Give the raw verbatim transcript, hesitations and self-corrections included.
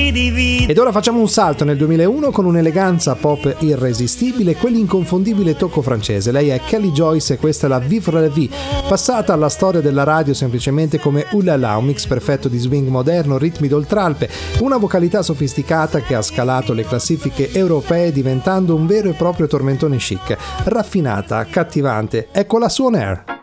si divide. Ed ora facciamo un salto nel duemilauno con un'eleganza pop irresistibile e quell'inconfondibile tocco francese. Lei è Kelly Joyce e questa è la Vivre la Vie, passata alla storia della radio semplicemente come Ulala, un mix perfetto di swing moderno, ritmi d'oltralpe, una vocalità sofisticata che ha scalato le classifiche europee diventando un vero e proprio tormentone chic, raffinata, accattivante. Eccola su On Air.